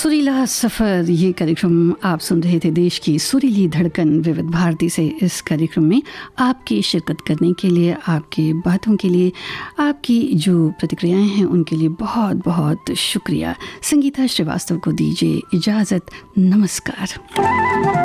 सुरीला सफ़र ये कार्यक्रम आप सुन रहे थे। देश की सुरीली धड़कन विविध भारती से। इस कार्यक्रम में आपकी शिरकत करने के लिए, आपकी बातों के लिए, आपकी जो प्रतिक्रियाएं हैं उनके लिए बहुत बहुत शुक्रिया। संगीता श्रीवास्तव को दीजिए इजाज़त। नमस्कार।